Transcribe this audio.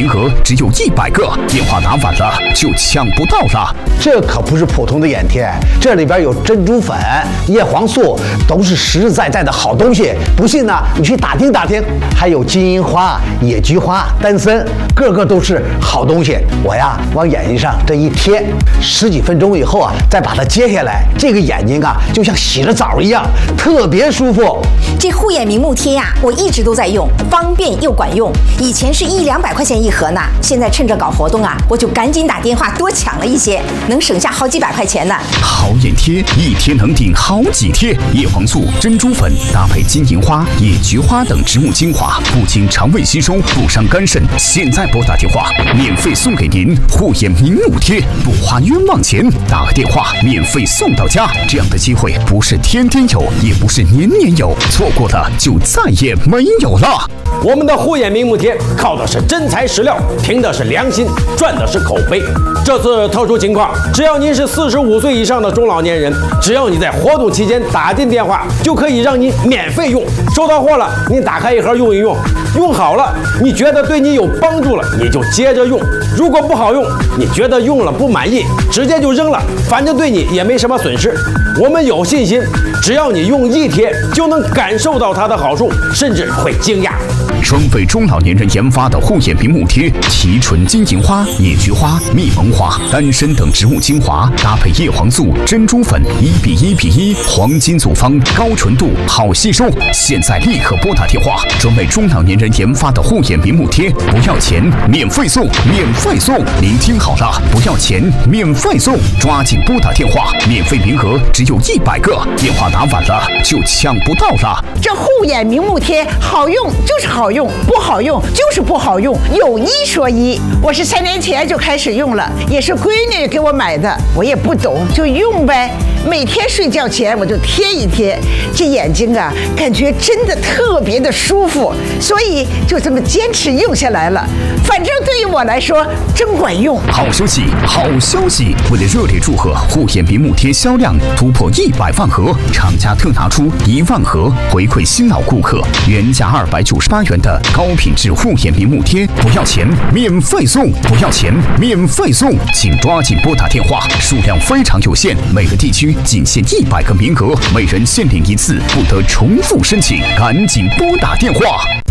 额只有100个，电话打晚了就抢不到了。 这可不是普通的眼贴，这里边有珍珠粉、叶黄素，都是实实在在的好东西。不信呢，你去打听打听。还有金银花、野菊花、丹参，个个都是好东西。我呀，往眼睛上这一贴，10几分钟以后啊，再把它揭下来，这个眼睛啊，就像洗了澡一样，特别舒服。 这护眼明目贴呀，我一直都在用，方便又管用。以前是100-200块钱一盒呢，现在趁着搞活动啊，我就赶紧打电话多抢了一些，能省下好几百块钱呢。 好眼贴，一贴能顶好几贴。叶黄素、珍珠粉搭配金银花、野菊花等植物精华，不经肠胃吸收，不伤肝肾。现在拨打电话，免费送给您护眼明目贴，不花冤枉钱。打个电话，免费送到家。这样的机会不是天天有，也不是年年有，错过的就再也没有了。 我们的护眼明目贴靠的是真材实料，凭的是良心，赚的是口碑。这次特殊情况，只要您是45岁以上的中老年人，只要你在活动期间打进电话，就可以让您免费用。收到货了，您打开一盒用一用，用好了，你觉得对你有帮助了，你就接着用；如果不好用，你觉得用了不满意，直接就扔了，反正对你也没什么损失。我们有信心，只要你用一贴，就能感受到它的好处，甚至会惊讶。 专为中老年人研发的护眼明目贴，提纯金银花、野菊花、蜜蒙花、丹参等植物精华，搭配叶黄素、珍珠粉1:1:1，黄金组方，高纯度，好吸收。现在立刻拨打电话，专为中老年人研发的护眼明目贴，不要钱，免费送，免费送！您听好了，不要钱，免费送！抓紧拨打电话，免费名额只有100个，电话打晚了就抢不到了。 这护眼明目贴好用就是好用，不好用就是不好用，有一说一。我是3年前就开始用了，也是闺女给我买的，我也不懂就用呗。每天睡觉前我就贴一贴，这眼睛啊，感觉真的特别的舒服，所以就这么坚持用下来了。反正对于我来说真管用。 好消息，好消息！为了热烈祝贺护眼明目贴销量突破100万盒，厂家特拿出1万盒回馈新老顾客，原价298元的高品质护眼明目贴，不要钱，免费送！不要钱，免费送！请抓紧拨打电话，数量非常有限，每个地区仅限100个名额，每人限领1次，不得重复申请，赶紧拨打电话。